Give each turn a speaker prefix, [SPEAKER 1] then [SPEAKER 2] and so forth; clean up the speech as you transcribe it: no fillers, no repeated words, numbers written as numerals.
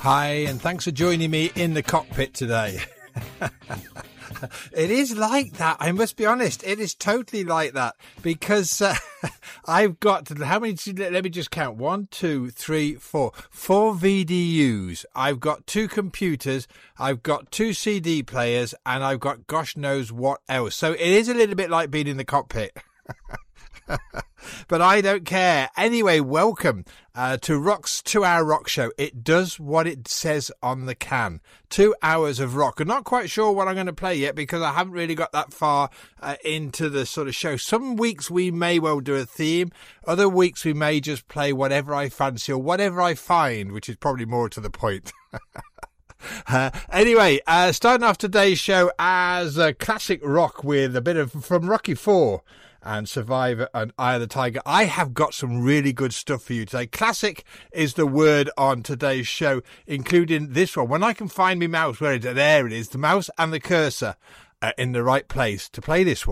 [SPEAKER 1] Hi, and thanks for joining me in the cockpit today. It is like that, I must be honest. It is totally like that because I've got, how many, let me just count, 1, 2, 3, 4 VDUs. I've got 2 computers, I've got 2 CD players, and I've got gosh knows what else. So it is a little bit like being in the cockpit. But I don't care. Anyway, welcome to Rock's 2-hour rock show. It does what it says on the can. 2 hours of rock. I'm not quite sure what I'm going to play yet because I haven't really got that far into the sort of show. Some weeks we may well do a theme. Other weeks we may just play whatever I fancy or whatever I find, which is probably more to the point. Anyway, starting off today's show as classic rock with a bit of from Rocky IV and Survivor and Eye of the Tiger. I have got some really good stuff for you today. Classic is the word on today's show, including this one. When I can find my mouse, there it is, the mouse and the cursor in the right place to play this one.